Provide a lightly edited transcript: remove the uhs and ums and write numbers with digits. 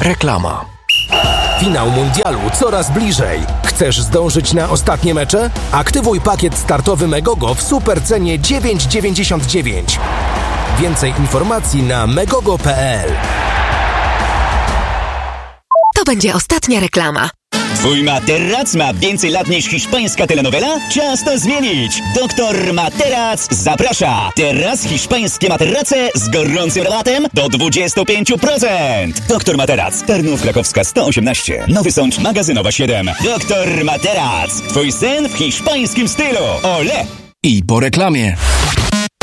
Reklama. Finał mundialu coraz bliżej. Chcesz zdążyć na ostatnie mecze? Aktywuj pakiet startowy Megogo w supercenie 9,99. Więcej informacji na megogo.pl. To będzie ostatnia reklama. Twój materac ma więcej lat niż hiszpańska telenowela? Czas to zmienić! Doktor Materac zaprasza! Teraz hiszpańskie materace z gorącym rabatem do 25%! Doktor Materac, Tarnów Krakowska 118, Nowy Sącz Magazynowa 7. Doktor Materac, twój sen w hiszpańskim stylu! Ole! I po reklamie.